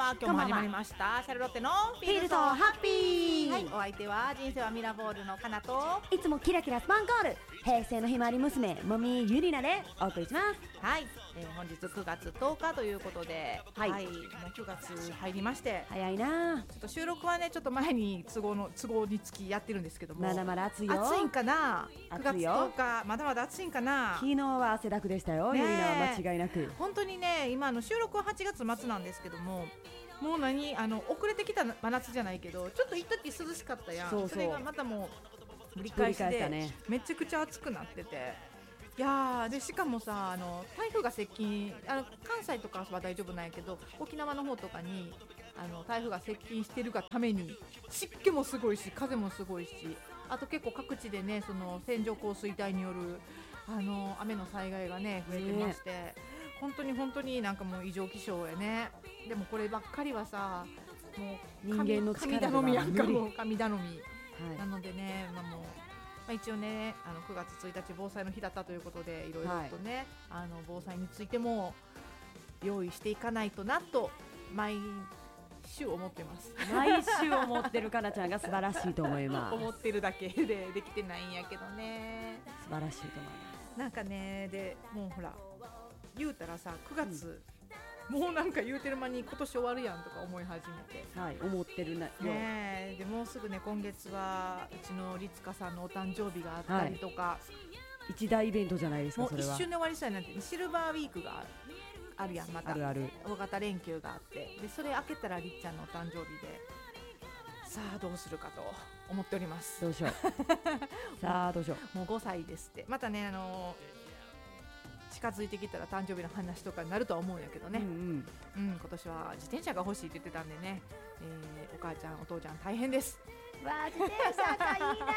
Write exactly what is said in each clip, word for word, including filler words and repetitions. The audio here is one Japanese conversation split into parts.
は。今日も始まりましたシャルロッテのフフィルとハッピー、 はい、お相手は人生はミラボールのかなと、 いつもキラキラスパンコール平成のひまわり娘もみゆりなでお送りします。 はい、えー、本日くがつとおかということで、 はい、 はい、もうくがつ入りまして、 早いな。 ちょっと収録はねちょっと前に都合の都合につきやってるんですけども、 まだまだ暑いよ。 暑いんかな。くがつ暑いよ。 とおかまだまだ暑いんかな。 昨日は汗だくでしたよ、 ね、 ゆりなは間違いなく。 本当にね、今の収録ははちがつ末なんですけども、もう何あの遅れてきた真夏じゃないけど、ちょっと一時涼しかったやん。 そうそう、 それがまたもう繰り返しで、 ね、 めちゃくちゃ暑くなってて、いやでしかもさ、あの台風が接近、あの関西とかは大丈夫なんやけど、沖縄の方とかにあの台風が接近してるがために湿気もすごいし風もすごいし、あと結構各地でね、その線状降水帯によるあの雨の災害がね増えてまして、ね、本当に本当になんかもう異常気象やね。でもこればっかりはさ、もう人間の力神頼みやんか、もう神頼み、はい、なのでね、まあ、もう、まあ、一応ね、あのくがつついたち防災の日だったということで、いろいろとね、はい、あの防災についても用意していかないとなと毎週思ってます。 毎週思ってるかなちゃんが素晴らしいと思います。 思ってるだけでできてないんやけどね。 素晴らしいと思います。 なんかね、でもうほら言うたらさ、くがつ、うん、もうなんか言うてる間に今年終わるやんとか思い始めて、 はい、思ってるなよ、 ね、でもうすぐね、今月はうちの律香さんのお誕生日があったりとか、はい、 一大イベントじゃないですか。 もうそれは一瞬で終わりしたいなんて、シルバーウィークがあるやん、またあるある大型連休があって、でそれ明けたらりっちゃんのお誕生日で、さあどうするかと思っております。 どうしようさあどうしようもうごさいですって。またね、あの近づいてきたら誕生日の話とかになるとは思うんやけどね、うんうんうん、今年は自転車が欲しいって言ってたんでね、えー、お母ちゃんお父ちゃん大変です。 わあ、自転車がいいな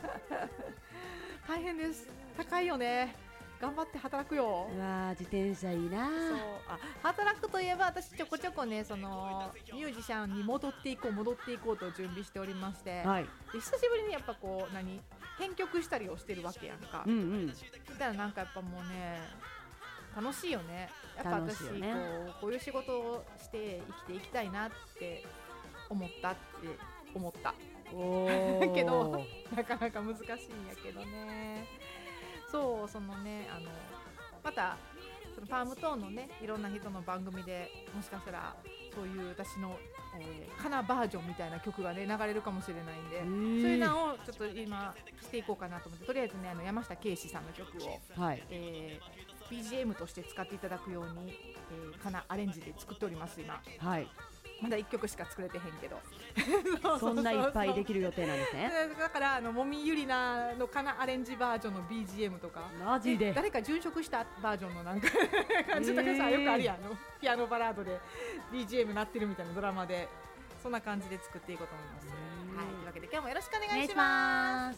大変です。高いよね。頑張って働くよ。 うわ、自転車いいな。 そう、あ、働くといえば私ちょこちょこね、そのミュージシャンに戻っていこう戻っていこうと準備しておりまして、はい、で久しぶりにやっぱこう何編曲したりをしてるわけやんか、うんうん、だからなんかやっぱもうね楽しいよね。やっぱ私、ね、こう、こういう仕事をして生きていきたいなって思ったって思ったおけどなかなか難しいんやけどね。そう、そのね、あのまたそのファームトーンのね、いろんな人の番組でもしかしたらそういう私の、えー、カナバージョンみたいな曲がね流れるかもしれないんで、そういうのをちょっと今していこうかなと思って、とりあえずね、あの山下圭史さんの曲を、はい、えー、ビージーエム として使っていただくように、えー、カナアレンジで作っております今。はい、まだいっきょくしか作れてへんけどそんないっぱいできる予定なんですね。 だからあのもみゆりなのカナアレンジバージョンの ビージーエム とか、 マジで誰か殉職したバージョンのなんか感じとかさ、えー、よくあるやん、のピアノバラードで ビージーエム 鳴ってるみたいなドラマで、そんな感じで作っていこうと思います。はい、というわけで今日もよろしくお願いします。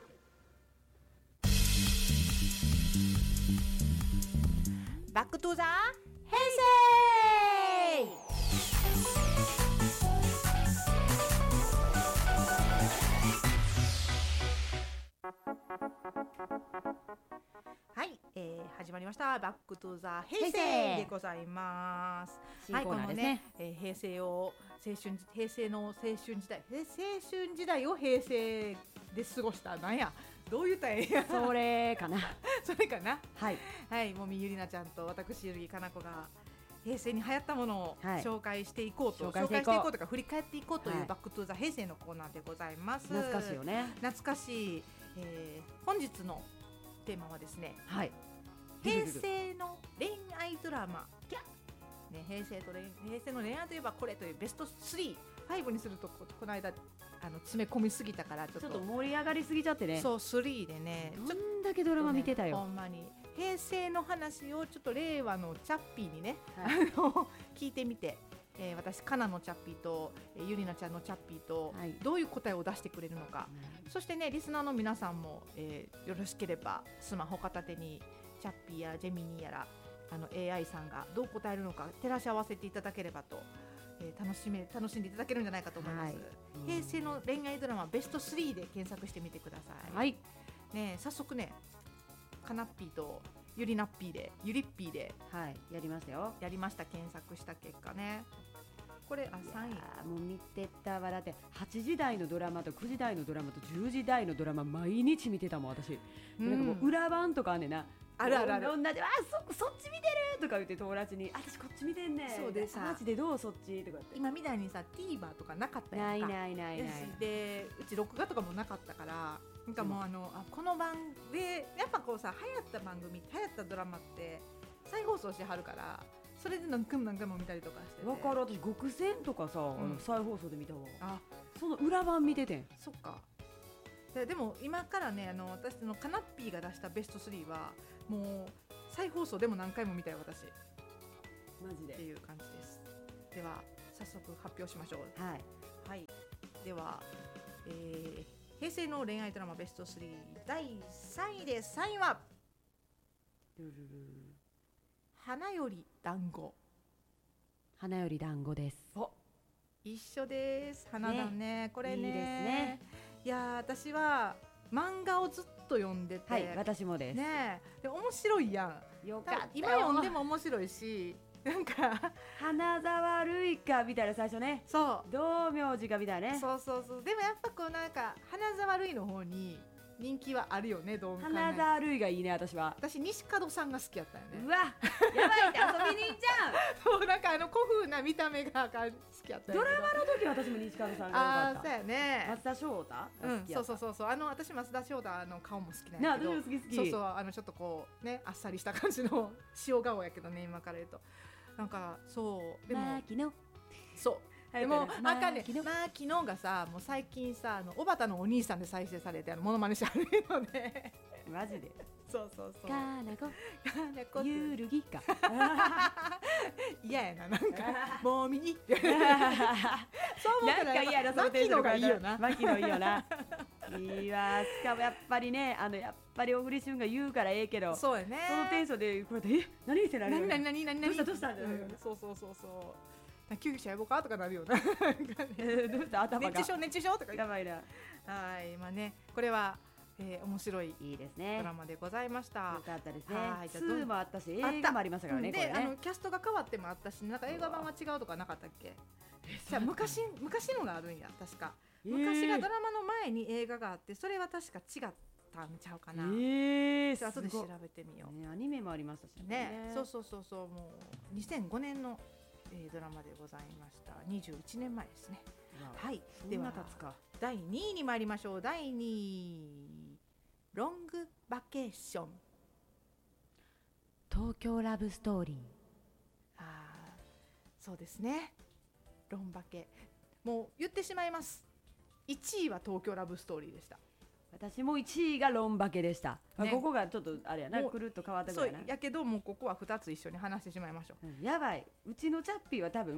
バックトゥザ平成。はい、えー、始まりましたバックトゥザ平成でございます。 はい、このね、 えー、平成を青春平成の青春時代青春時代を平成で過ごした、なんやどう言ったらいいや、 それかなそれかな。 はいはい、もみゆりなちゃんと私ゆりかなこが平成に流行ったものを紹介していこうと、はい、紹介していこうとか振り返っていこうという、はい、バックトゥザ平成のコーナーでございます。 懐かしいよね。 懐かしい、えー、本日のテーマはですね、 はい、 平成の恋愛ドラマ、ね、平成と平成の恋愛といえばこれというベストスリー、ファイブにすると こ, この間あの詰め込みすぎたからちょっと、 ちょっと盛り上がりすぎちゃってね。 そう、スリーでね、 どんだけドラマ見てたよ、 ね、ほんまに平成の話をちょっと令和のチャッピーにね、はい、あの聞いてみて、えー、私カナのチャッピーと、えー、ゆりなちゃんのチャッピーと、はい、どういう答えを出してくれるのか、うん、そしてねリスナーの皆さんも、えー、よろしければスマホ片手にチャッピーやジェミニーやらあの エーアイ さんがどう答えるのか照らし合わせていただければと、えー、楽しめ楽しんでいただけるんじゃないかと思います、はい、平成の恋愛ドラマベストスリーで検索してみてください、はい、ね、早速ねカナッピーとゆりなっぴーでゆりっぴーで、 はい、やりましたよ。 やりました。検索した結果ね、 これあさんい。 あもう見てたわ。だってはちじ台のドラマとくじ台のドラマとじゅうじ台のドラマ毎日見てたもん私、うん、なんかもう裏番とかあんねんな。 あるあるある。 同じあ そ, そっち見てるとか言って友達に私こっち見てんねん。 そうでさマジでどうそっちとかって。 今みたいにさ TVer とかなかったやんか。 ないないないない。 でうち録画とかもなかったからなんかもうあの、うん、あこの番でやっぱこうさ流行った番組流行ったドラマって再放送してはるからそれで何回も何回も見たりとかしてて。 わかる。私極戦とかさ、うん、あの再放送で見たわ。 あその裏番見ててん。 そっか。で, でも今からねあの私のカナッピーが出したベストスリーはもう再放送でも何回も見たよ私。 マジでっていう感じです。では早速発表しましょう。 はい、 はい、では、えー、平成の恋愛ドラマベストスリーだいさんいです。さんいはルルル花より団子。 花より団子です。 お一緒です。花だ ね, ねこれね。 いいですね。 いや私は漫画をずっと読んでて、 はい、私もです。 ねで面白いやん。 よかったよ。 今読んでも面白いし、なんか花沢類かみたいな最初ね。 そう。 道明寺かみたいなね。 そうそうそう。でもやっぱこうなんか花沢類の方に人気はあるよね。どう考えても花沢類がいいね私は。 私西門さんが好きやったよね。 うわやばいって遊びに行っちゃう。 そうなんかあの古風な見た目が好きやったよ。 ドラマの時私も西門さんが良かった。 ああそうやね。 松田翔太。 うんそうそうそうそう。あの私松田翔太の顔も好きなんやけど。 ね私も好き好き。 そうそうあのちょっとこうねあっさりした感じの塩顔やけどね今から言うとなんかそうでも牧野そうでもあかんねまあ昨日がさもう最近さあの小畑のお兄さんで再生されてあのモノマネしてあるのでマジでそうそうそうかなこかなこゆるぎか嫌やななんかもう見にそう思ったら嫌なそのテンションがいいよな牧野いいよないいわ。しかもやっぱりねあのやっぱり小栗旬が言うからええけどそうやねそのテンションでこれでえ何言ってなる何何何何どうしたどうしたそうそうそうそう救急車呼ぼうかとかなるよなどうした頭が熱中症熱中症とかやばいな。 はいまあねこれはえー、面白いいいですねドラマでございました。 よかったですね。 はいツーもあったし映画もありましたからね。 でこれねあのキャストが変わってもあったしなんか映画版は違うとかなかったっけ。じゃあ昔昔のがあるんや確か、えー、昔がドラマの前に映画があってそれは確か違ったんちゃうかな。 えー、 後で調べてみよう、 ね、アニメもありましたし ね, ねそうそうそうそうもうにせんごねんの、えー、ドラマでございました。にじゅういちねんまえですね。はいではだいにいに参りましょう。だいにいロングバケーション東京ラブストーリー。 あそうですねロンバケもう言ってしまいます。いちいは東京ラブストーリーでした。 私もいちいがロンバケでした、ね、ここがちょっとあれやなくるっと変わったぐらいな。 そうやけどもうここはふたつ一緒に話してしまいましょう、 うん、やばいうちのチャッピーは多分、うん、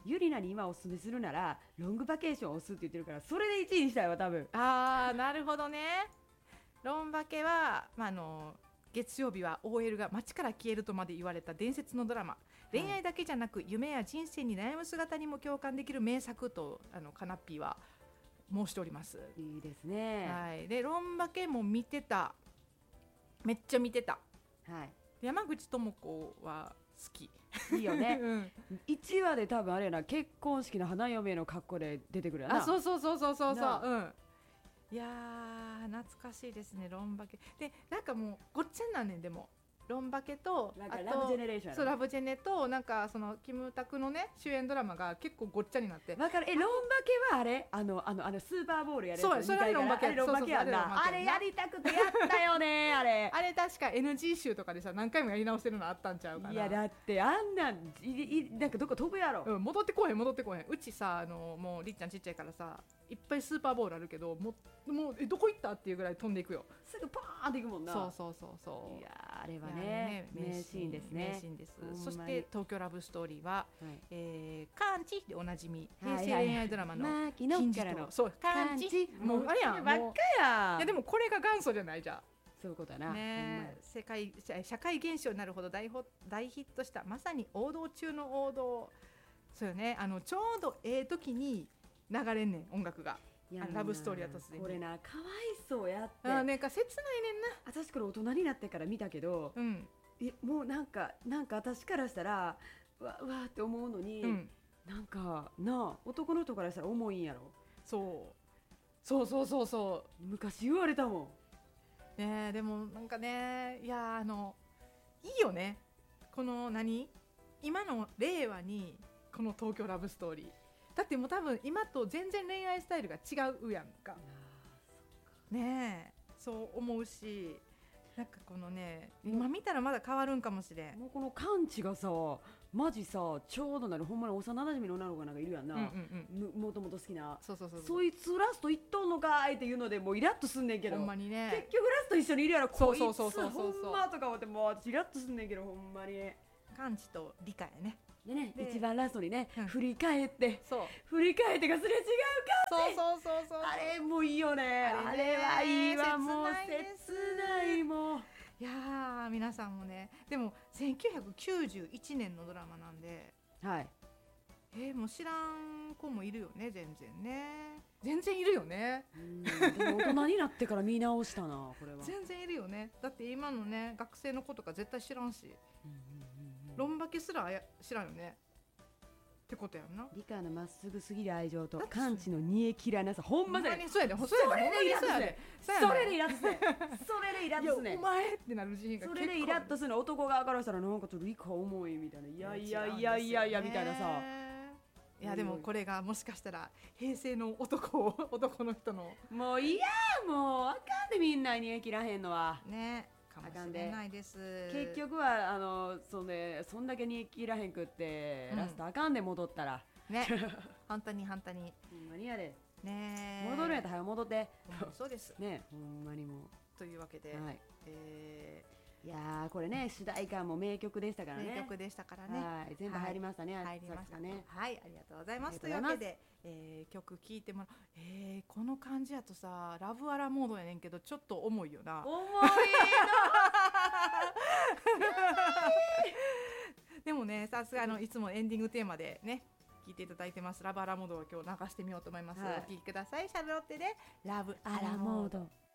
ゆりなに今おすすめするならロングバケーションを押すって言ってるからそれでいちいにしたいわ多分。 あーなるほどね。ロンバケは、まあ、あの月曜日は オーエル が街から消えるとまで言われた伝説のドラマ、恋愛だけじゃなく夢や人生に悩む姿にも共感できる名作とあのカナッピーは申しております。 いいですね、 はい、でロンバケも見てためっちゃ見てた、 はい、 山口智子は好きいいよね、 うん、 いちわで多分あれやな結婚式の花嫁の格好で出てくるやな。 あそうそうそうそうそうそう、うん、いやー懐かしいですねロンバケでなんかもうごっちゃんなんねん。でもロンバケとなんかラブジェネレーションやろ。 そうラブジェネとなんかそのキムタクのね主演ドラマが結構ごっちゃになってわかる。えロンバケはあれあのあのあのスーパーボールやるやつ。 そうそれはロンバケ。 あれロンバケやんな。あれやりたくてやったよねあれあれ確か エヌジー 集とかでさ何回もやり直してるのあったんちゃうかな。 いやだってあんなんいいなんかどこ飛ぶやろ、 うん、戻ってこへん戻ってこへん。うちさあのもうりっちゃんちっちゃいからさいっぱいスーパーボールあるけどもうもうえどこ行ったっていうぐらい飛んでいくよ。 すぐパーンっていくもんな。 そうそうそうそう。 いやあれはね名シーンですね。 名シーンです。そして東京ラブストーリーは、はいえー、カンチでおなじみ平成恋愛ドラマの金字塔。 そうカンチもうあれやんばっかや。 いやでもこれが元祖じゃないじゃん。 そういうことだな、 ね、世界社会現象になるほど 大, 大ヒットしたまさに王道中の王道。そうよねあのちょうどええ時に流れんねん音楽が。ラブストーリーは突然これなかわいそうやってあなんか切ないねんな。 私これ大人になってから見たけど、 うん、 えもうなんかなんか私からしたらわわーって思うのに、 うん、 なんかなあ男の人からしたら重いんやろ。 そうそうそうそうそ昔言われたもうねえ。でもなんかね、いやあのいいよね、この何今の令和にこの東京ラブストーリーだってもう多分今と全然恋愛スタイルが違うやんかねえ。そう思うし、なんかこのね今見たらまだ変わるんかもしれん。 もうこのカンチがさマジさちょうどなるほんまに幼馴染の女の子なんかいるやんな、 うんうんうん、 もともと好きな。 そうそうそうそう、 そいつラストいっとんのかーいっていうのでもうイラッとすんねんけど、 ほんまにね結局ラスト一緒にいるやろそうこいつそうそうそうそうそうほんまとか思ってもう私イラッとすんねんけどほんまに。 カンチと理科やね。 でねで一番ラストにね、 うん振り返ってそう振り返ってがすれ違うそうそうそうそう、 あれもいいよね。ああれねれはいいわ、もう切ないです切ないもう。 いやー皆さんもね、でもせんきゅうひゃくきゅうじゅういちねんのドラマなんで、 はい。 えー、もう知らん子もいるよね。全然ね全然いるよね。 うんでも大人になってから見直したなこれは。 全然いるよね。だって今のね学生の子とか絶対知らんし、 うんうんうんうんロンバケすらあや知らんよねってことやんな。 理科のまっすぐすぎる愛情とだってカンチの煮え切らなさほんまだよ。 ほんまにそうやで、ほんそまにれでイラッとすそうやねで。 それでイラッとすねそれでイラッいやとすねお前ってなるシーンがそ結構れでイラッとするの男側からしたらなんかちょっと理科重いみたいな。いやいやいやいやいやみたいなさ。 いやでもこれがもしかしたら平成の男を男の人のもういやもうあかんでみんな煮え切らへんのは。 ねかもしれないです。 結局はあのそ,、ね、そんだけ煮え切らへんくって、 うんラストあかんで戻ったらね本当に本当にほんまにやでね戻るんやったら早く戻ってほんまにそうですねほんまにもというわけで、 う、はい、 えいやーこれね主題歌も名曲でしたからー、 ね。 名曲でしたからね。 はい全部入りましたね、 はい入りましたさすがね。 はい、ありがとうございます。といありがとうございますうわけで、えー、曲聴いてもらう。えー、この感じやとさラブアラモードやねんけどちょっと重いよな。 重いでもねさすがのいつもエンディングテーマでね聴いていただいてますラブアラモードを今日流してみようと思います、 はいお聴きください。シャルロッテでラブアアララモード。 モード。